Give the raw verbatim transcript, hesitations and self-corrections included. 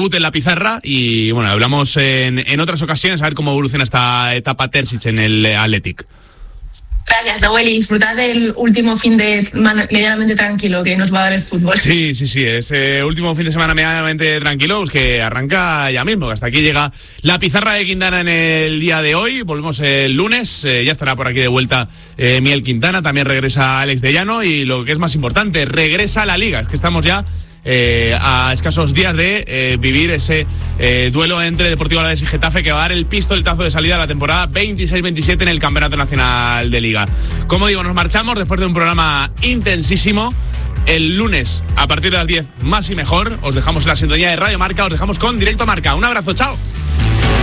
debut en la pizarra y bueno, hablamos en, en otras ocasiones a ver cómo evoluciona esta etapa Terzic en el Athletic. Gracias, Nahuel, y disfrutad del último fin de semana medianamente tranquilo que nos va a dar el fútbol. Sí, sí, sí, ese último fin de semana medianamente tranquilo, pues que arranca ya mismo. Hasta aquí llega la pizarra de Quintana en el día de hoy. Volvemos el lunes, eh, ya estará por aquí de vuelta eh, Miguel Quintana, también regresa Alex de Llano y lo que es más importante, regresa la Liga. Es que estamos ya Eh, a escasos días de eh, vivir ese eh, duelo entre Deportivo Alavés y Getafe que va a dar el pistoletazo de salida a la temporada veintiséis veintisiete en el Campeonato Nacional de Liga. Como digo, nos marchamos después de un programa intensísimo. El lunes, a partir de las diez, más y mejor, os dejamos en la sintonía de Radio Marca, os dejamos con Directo Marca. Un abrazo, chao.